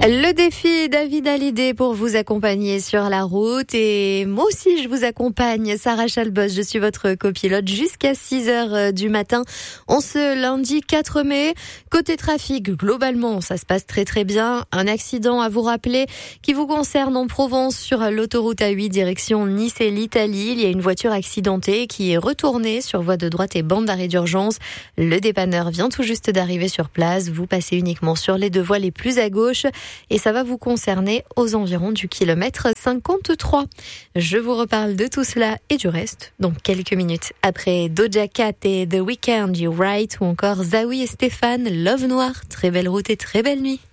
Le défi David Hallyday pour vous accompagner sur la route, et moi aussi je vous accompagne, Sarah Chalbos, je suis votre copilote jusqu'à 6h du matin. On se lundi 4 mai, côté trafic, globalement ça se passe très très bien. Un accident à vous rappeler qui vous concerne en Provence sur l'autoroute A8 direction Nice et l'Italie. Il y a une voiture accidentée qui est retournée sur voie de droite et bande d'arrêt d'urgence. Le dépanneur vient tout juste d'arriver sur place, vous passez uniquement sur les deux voies les plus à gauche. Et ça va vous concerner aux environs du kilomètre 53. Je vous reparle de tout cela et du reste dans quelques minutes. Après Doja Cat et The Weeknd, You Right, ou encore Zawi et Stéphane, Love Noir. Très belle route et très belle nuit.